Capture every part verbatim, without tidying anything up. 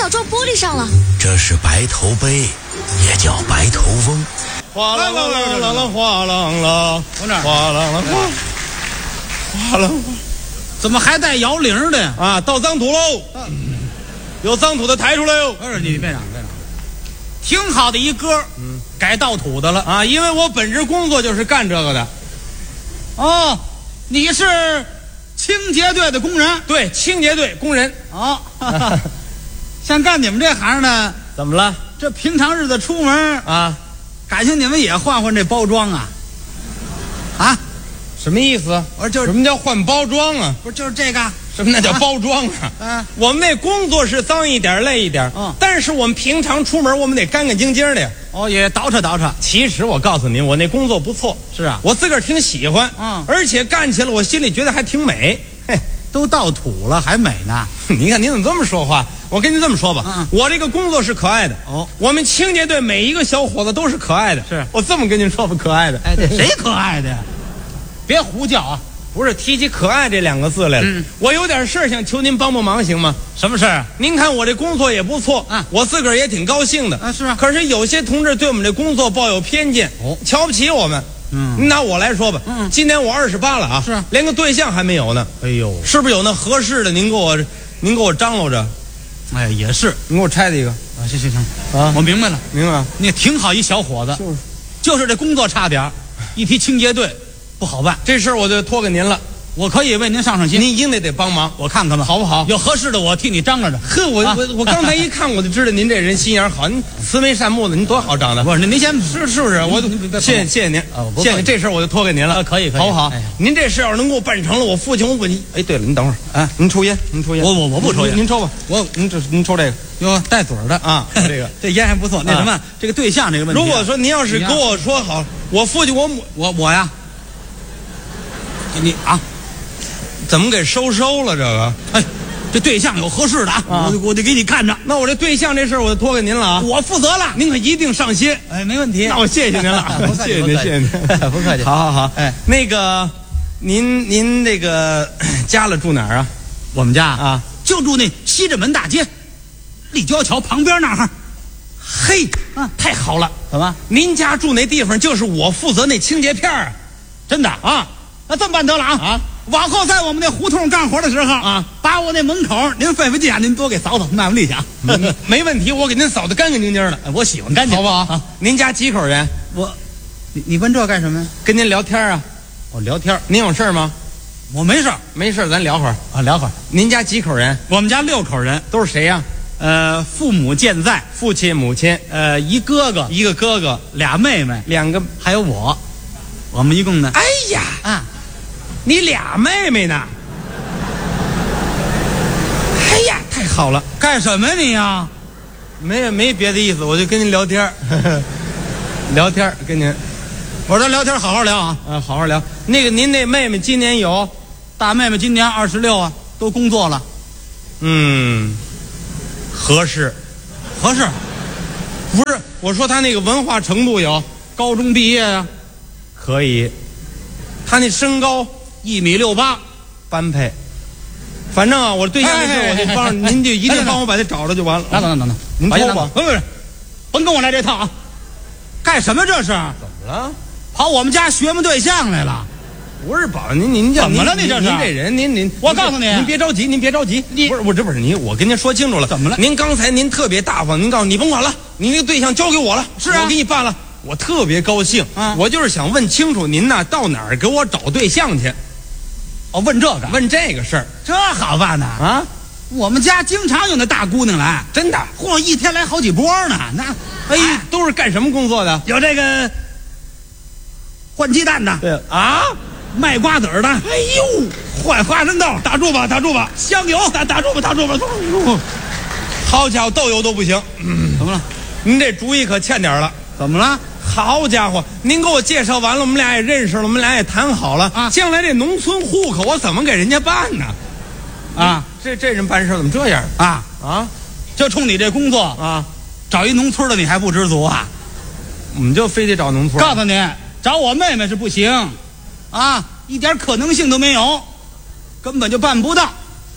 倒撞玻璃上了。 这是白头杯，也叫白头翁。 哗啦啦啦啦啦，哗啦啦，哗啦啦，哗啦， 怎么还带摇铃的呀？ 啊，倒脏土喽！有脏土的抬出来哟！ 不是你别嚷别嚷，挺好的一歌，嗯，改倒土的了啊！因为我本职工作就是干这个的。 哦，你是清洁队的工人？ 对，清洁队工人。 哦，像干你们这行的， 怎么了？ 这平常日子出门啊， 感情你们也换换这包装啊？啊？ 什么意思？ 我说就是什么叫换包装啊？ 不是就是这个？ 什么那叫包装啊？ 啊， 我们那工作是脏一点累一点， 嗯， 但是我们平常出门我们得干干净净的呀。 哦，也捯饬捯饬。 其实我告诉您，我那工作不错。 是啊， 我自个儿挺喜欢， 嗯， 而且干起来我心里觉得还挺美。嘿， 都倒土了还美呢？ 你看您怎么这么说话？我跟您这么说吧， 嗯， 我这个工作是可爱的。 哦， 我们清洁队每一个小伙子都是可爱的。 是我这么跟您说吧，可爱的。 哎，谁可爱的呀？别胡叫啊！ 不是提起可爱这两个字来了， 嗯， 我有点事想求您帮帮忙，行吗？ 什么事儿？ 您看我这工作也不错啊， 我自个儿也挺高兴的啊。是啊， 可是有些同志对我们这工作抱有偏见， 哦， 瞧不起我们。 嗯， 您拿我来说吧， 嗯， 今年我二十八了啊， 是连个对象还没有呢。 哎呦， 是不是有那合适的？您给我，您给我张罗着。 哎，也是， 您给我拆的一个啊，行行行啊， 我明白了， 明白。 你挺好一小伙子， 就是就是这工作差点儿，一提清洁队不好办， 这事儿我就托给您了。 我可以为您上上心， 您一定得得帮忙， 我看看吧， 好不好？ 有合适的我替你张罗着。 呵，我、啊、我我刚才一看我就知道您这人心眼好，您慈眉善目的，您多好长得。 不是，您您先是是不是？我谢谢谢谢您， 啊， 谢谢您，这事儿我就托给您了， 啊，可以可以， 好不好？ 哎、 您这事要是能给我办成了，我父亲我问你，哎，对了，您等会儿啊， 您抽烟，您抽烟， 我我我不抽烟， 您抽吧， 我您这您抽这个， 哟，带嘴儿的啊，这个这烟还不错。那什么，这个对象这个问题， 如果说您要是跟我说好，我父亲我母我我呀，你啊。 怎么给收收了这个？ 哎，这对象有合适的啊，我我得给你看着。 那我这对象这事儿我就托给您了啊， 我负责了， 您可一定上心。 哎，没问题。 那我谢谢您了，谢谢您，谢谢您， 不客气。 好好好， 哎， 那个，您您这个家了住哪儿啊？ 我们家啊， 就住那西直门大街立交桥旁边那儿。 嘿，啊，太好了！ 怎么？ 您家住那地方就是我负责那清洁片儿， 真的啊？那这么办得了啊？ 啊！ 往后在我们那胡同干活的时候啊， 把我那门口您费费劲啊，您多给扫扫，卖卖力气啊。 没没问题，我给您扫得干干净净的。 我喜欢干净， 好不好？ 啊， 您家几口人？ 我，你你问这干什么呀？ 跟您聊天啊。 我聊天。 您有事吗？ 我没事没事咱聊会儿啊，聊会儿。 您家几口人？ 我们家六口人， 都是谁呀？ 呃，父母健在， 父亲、母亲， 呃，一哥哥， 一个哥哥， 俩妹妹， 两个， 还有我，我们一共呢？ 哎呀啊， 你俩妹妹呢？哎呀，太好了！ 干什么你呀？ 没没别的意思，我就跟您聊天聊天跟您。 我这聊天好好聊啊， 啊，好好聊。那个您那妹妹今年有？ 大妹妹今年二十六啊，都工作了。 嗯，合适， 合适。 不是，我说她那个文化程度有， 高中毕业呀，啊， 可以。她那身高一米六八， 般配。反正啊，我对象这事我就帮您，就一定帮我把他找着就完了。 等等等等， 您抽吧。 不不是，甭跟我来这套啊！干什么这是？怎么了？ 跑我们家学摸对象来了？ 不是宝，您您怎么了？ 您这是您这人，您您， 我告诉你， 您别着急，您别着急。 你不是我这不是你，我跟您说清楚了。 怎么了？ 您刚才您特别大方，您告诉你甭管了，你那个对象交给我了， 是啊， 我给你办了，我特别高兴。 啊， 我就是想问清楚，您呐到哪儿给我找对象去？ 哦，问这个， 问这个事儿， 这好办呐啊！ 我们家经常有那大姑娘来， 真的， 嚯，一天来好几波呢。那， 哎，都是干什么工作的？ 有这个换鸡蛋的， 对啊， 卖瓜子儿的，哎呦，换花生豆， 打住吧，打住吧， 香油，打打住吧，打住吧， 好家伙，豆油都不行。 嗯，怎么了？ 您这主意可欠点了。 怎么了？ 好家伙，您给我介绍完了，我们俩也认识了，我们俩也谈好了啊。将来这农村户口我怎么给人家办呢？ 啊， 这这人办事怎么这样啊啊？ 就冲你这工作啊， 找一农村的你还不知足啊？ 我们就非得找农村。 告诉你，找我妹妹是不行，啊，一点可能性都没有，根本就办不到。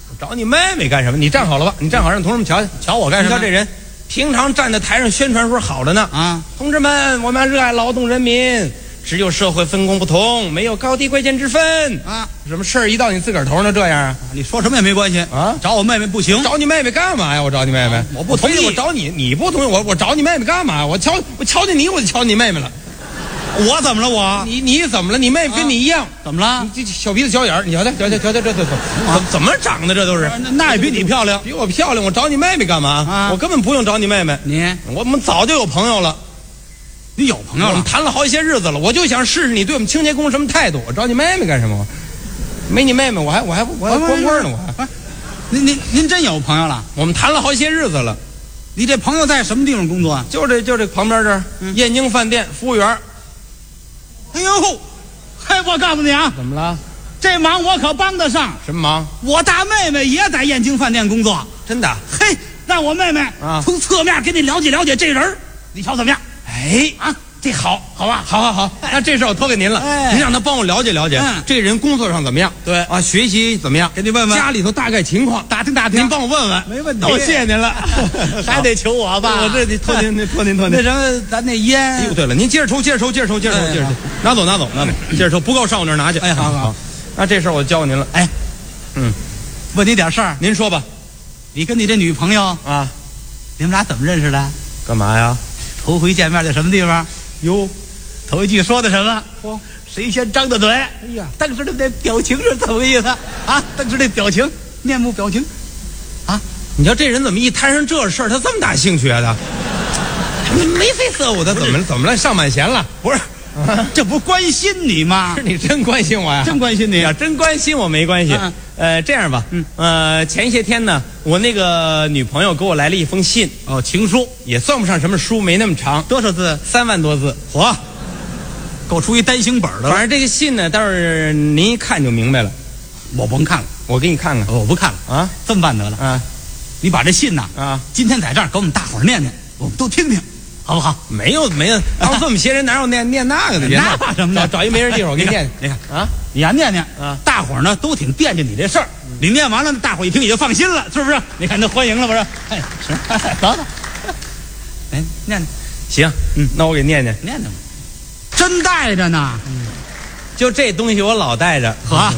找你妹妹干什么？你站好了吧，你站好，让同志们瞧瞧。 瞧我干什么？ 你瞧这人，平常站在台上宣传时候好着呢啊！ 同志们，我们热爱劳动人民，只有社会分工不同，没有高低贵贱之分啊！ 什么事儿一到你自个儿头上这样啊？ 你说什么也没关系啊！ 找我妹妹不行， 找你妹妹干嘛呀？我找你妹妹， 我不同意。 我找你，你不同意，我我找你妹妹干嘛？我瞧我瞧见你，我就瞧你妹妹了。 我怎么了？我你你怎么了？你妹妹跟你一样， 怎么了？ 你这小鼻子小眼儿，你瞧瞧瞧瞧瞧瞧这这怎怎怎么长的？这都是那那也比你漂亮， 比我漂亮。我找你妹妹干嘛？ 啊， 我根本不用找你妹妹。 你我们早就有朋友了。 你有朋友了？ 我们谈了好些日子了，我就想试试你对我们清洁工什么态度。我找你妹妹干什么？没你妹妹，我还我还我还光棍呢，我还。 您您您真有朋友了？ 我们谈了好些日子了。 你这朋友在什么地方工作啊？ 就这就这旁边这儿，燕京饭店服务员。 哎呦，嘿，我告诉你啊， 怎么了？ 这忙我可帮得上。 什么忙？ 我大妹妹也在燕京饭店工作。 真的？ 嘿，让我妹妹啊从侧面给你了解了解这人儿，你瞧怎么样？ 哎啊，这好，好吧？ 好好好，那这事我托给您了。 哎您让他帮我了解了解， 嗯这人工作上怎么样？ 对啊，学习怎么样？ 给你问问家里头大概情况， 打听打听。 您帮我问问， 没问题多谢您了。 还得求我吧？ 我这得托您，托您，托您。 那什么，咱那烟。 哎呦，对了，您接着抽，接着抽，接着抽，接着抽，接着抽，拿走，拿走，拿走，接着抽，不够上我那儿拿去。 哎，好好。 那这事儿我教您了。 哎， 嗯， 问你点事儿， 您说吧。 你跟你这女朋友啊， 你们俩怎么认识的？ 干嘛呀？ 头回见面在什么地方？ 哟， 头一句说的什么？ 哦， 谁先张的嘴？哎呀， 当时的那表情是怎么个意思啊？当时那表情，面部表情，啊， 你瞧这人怎么一摊上这事儿，他这么大兴趣啊？他眉飞色舞的，怎么了？怎么了？上满弦了？ 不是，啊、这不关心你吗？ 是你真关心我呀？ 真关心你呀？真关心我没关系。 啊、 呃，这样吧， 嗯， 呃，前些天呢，我那个女朋友给我来了一封信， 哦，情书， 也算不上什么书，没那么长， 多少字？ 三万多字， 嚯，够出一单行本的了。 反正这个信呢，倒是您一看就明白了。 我甭看了， 我给你看看。 哦、我不看了啊， 这么办得了啊， 你把这信呐啊， 今天在这儿给我们大伙儿念念，我们都听听。好不好？ 没有没有，当这么些人哪有念念那个的？ 那怕什么呢？ 找找一没人地方，我给你念。 你看啊， 你呀念念啊， 大伙儿呢都挺惦记你这事儿。你念完了，大伙儿一听也就放心了，是不是？你看他欢迎了不是？哎，是，走走。哎，念念， 行，嗯，那我给念念， 念念。真带着呢， 嗯，就这东西我老带着。 呵，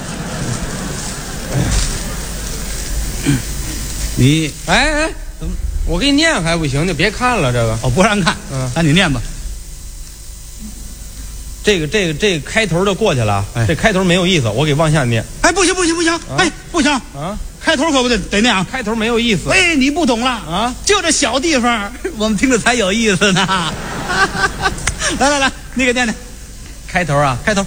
你哎哎，怎么？我给你念还不行，就别看了。这个我不让看， 嗯， 那你念吧。 这个这个这个开头就过去了， 哎， 这开头没有意思，我给往下念。 哎，不行不行不行，啊、哎，不行啊！ 开头可不得得念啊， 开头没有意思。 哎，你不懂了啊！ 就这小地方，我们听着才有意思呢。来来来，你给念念。 开头啊，开头。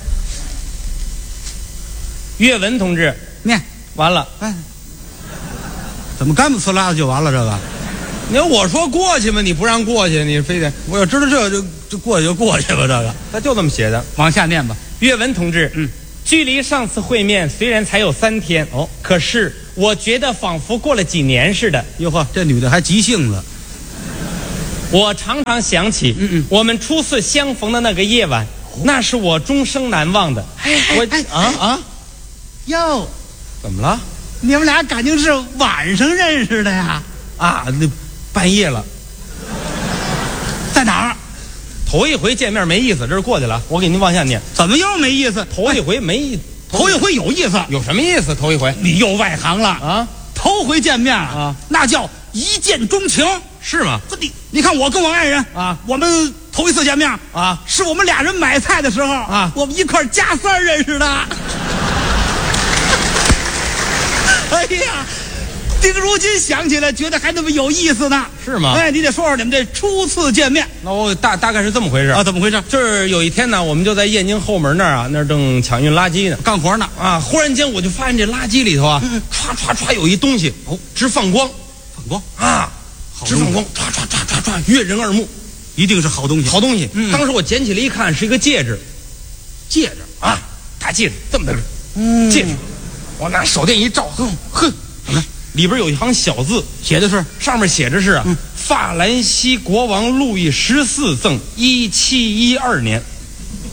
岳文同志， 念完了。 哎，怎么干不呲啦的就完了？这个。 你要我说过去嘛，你不让过去，你非得我要知道这就就过去就过去吧。这个他就这么写的， 往下念吧。 岳文同志， 嗯， 距离上次会面虽然才有三天哦，可是我觉得仿佛过了几年似的。 哟呵，这女的还急性子。 我常常想起， 嗯嗯， 我们初次相逢的那个夜晚，哦、那是我终生难忘的。 哎哎我哎啊啊， 哟， 怎么了？ 你们俩感情是晚上认识的呀？ 啊，那。半夜了， 在哪儿？ 头一回见面没意思，这是过去了。我给您往下念， 怎么又没意思？ 头一回没意思， 头一回有意思， 有什么意思？头一回你又外行了啊！ 头回见面啊， 那叫一见钟情， 是吗？ 你你看我跟我爱人啊， 我们头一次见面啊， 是我们俩人买菜的时候啊， 我们一块加三认识的。哎呀！今如今想起来，觉得还那么有意思呢， 是吗？ 哎，你得说说你们这初次见面。 那我大大概是这么回事啊？怎么回事？ 就是有一天呢，我们就在燕京后门那儿啊，那儿正抢运垃圾呢， 干活呢啊！忽然间我就发现这垃圾里头啊，嗯、唰唰唰有一东西哦，直放光， 放光啊，直放光，唰唰唰唰唰，悦人耳目， 一定是好东西， 好东西。 嗯、 当时我捡起来一看，是一个戒指， 戒指啊，大戒指，这么大个， 嗯， 戒指，我拿手电一照，哼哼，怎么了？里边有一行小字， 写的是， 上面写着是啊， 嗯、 法兰西国王路易十四赠，一七一二年。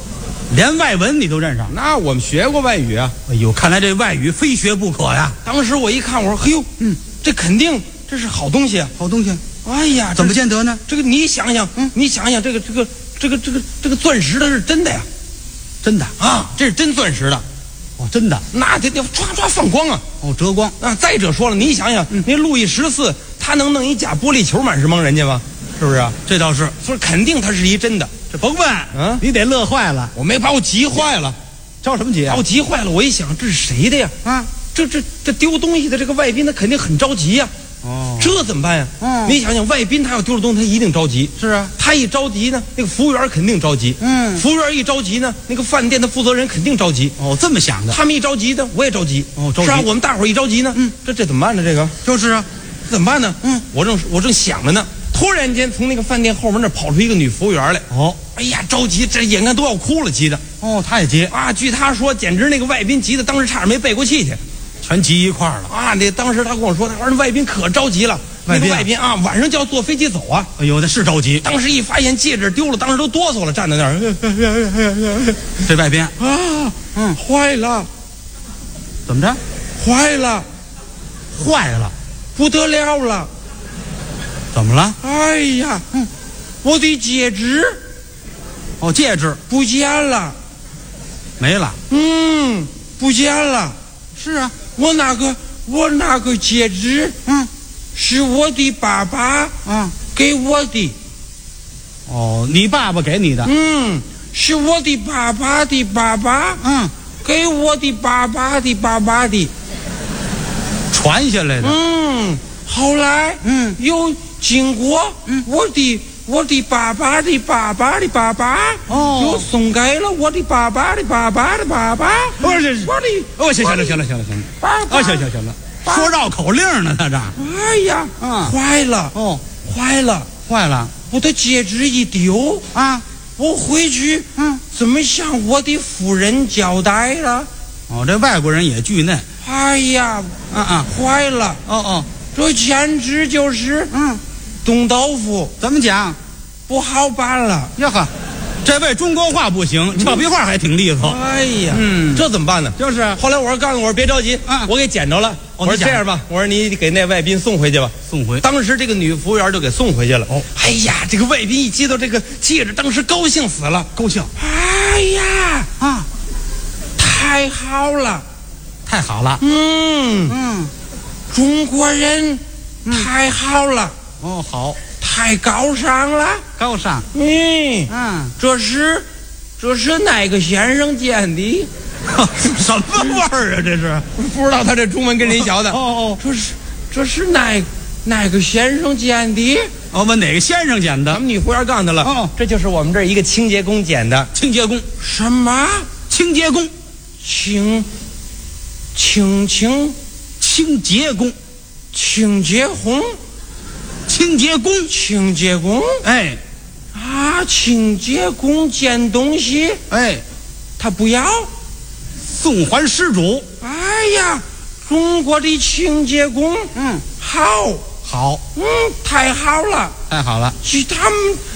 连外文你都认上？ 那我们学过外语啊。 哎呦，看来这外语非学不可呀。 当时我一看，我说：“嘿呦，嗯，这肯定这是好东西啊， 好东西。 哎呀， 怎么见得呢？ 这个你想想，嗯，你想想，这个这个这个这个这个钻石它是真的呀， 真的啊，这是真钻石的。” 哦，真的， 那得得唰唰放光啊！ 哦，折光啊！再者说了，你想想， 嗯、 那路易十四他能弄一假玻璃球满是蒙人家吗？是不是啊？ 这倒是， 所以肯定他是一真的。 这甭问，嗯，你得乐坏了。 我没把我急坏了， 着什么急啊？ 把我急坏了。我一想，这是谁的呀？ 啊， 这这这丢东西的这个外宾，他肯定很着急呀。哦，这怎么办呀？嗯，你想想，外宾他要丢了东西，他一定着急。 是啊， 他一着急呢，那个服务员肯定着急。嗯，服务员一着急呢，那个饭店的负责人肯定着急。 哦，这么想的。 他们一着急呢，我也着急。 哦，着急。 是啊，我们大伙儿一着急呢，嗯，这这怎么办呢？这个就是啊， 怎么办呢？嗯，我正我正想着呢，突然间从那个饭店后面那跑出一个女服务员来。 哦， 哎呀，着急，这眼看都要哭了，急的。 哦，他也急啊！据他说，简直那个外宾急的，当时差点没背过气去。 全急一块儿了啊！那当时他跟我说，他说那外宾可着急了， 外宾、 那个、外宾啊，晚上就要坐飞机走啊！ 哎呦，那是着急。 当时一发现戒指丢了，当时都哆嗦了，站在那儿。 这外宾啊，嗯，坏了， 怎么着？ 坏了， 坏了， 不得了了！ 怎么了？ 哎呀，嗯，我的戒指， 哦，戒指不见了， 没了。 嗯，不见了。 是啊。 我那个我那个戒指，嗯，是我的爸爸啊给我的。 哦，你爸爸给你的？ 嗯，是我的爸爸的爸爸，嗯，给我的爸爸的爸爸的， 传下来的。 嗯，后来，嗯，又经过，嗯，我的我的爸爸的爸爸的爸爸，哦，又送给了我的爸爸的爸爸的爸爸。 不是， 我的， 哦，行行了，行了，行了，行了， 爸爸， 哦，行行行了，说绕口令呢，他这。 哎呀，嗯，坏了，哦，坏了， 坏了， 我的戒指一丢啊，我回去，嗯，怎么向我的夫人交代了？ 哦，这外国人也惧嫩。 哎呀， 嗯嗯， 坏了， 哦哦， 这简直就是，嗯，冻豆腐。 怎么讲？ 不好办了。 呀呵，这位中国话不行，俏皮话还挺利索。 哎呀， 嗯， 这怎么办呢？ 就是。 后来我说告诉我说别着急，啊，我给捡着了。我说这样吧，我说你给那外宾送回去吧。 送回。 当时这个女服务员就给送回去了。哦，哎呀，这个外宾一接到这个戒指，当时高兴死了， 高兴。 哎呀，啊，太好了， 太好了。 嗯嗯，中国人太好了。 哦，好。 太高尚了， 高尚。 嗯嗯，这是，这是哪个先生煎的？ 什么味儿啊？这是不知道他这中文跟人学的。 哦哦， 这是，这是哪哪个先生煎的？ 哦，问哪个先生煎的？ 咱们女服务员告诉他了。哦，这就是我们这儿一个清洁工剪的。 清洁工？ 什么？ 清洁工？ 清，清清， 清洁工， 清洁工。 清洁工， 清洁工， 哎， 啊，清洁工捡东西， 哎， 他不要， 送还失主。 哎呀，中国的清洁工，嗯，好， 好， 嗯，太好了， 太好了。 他们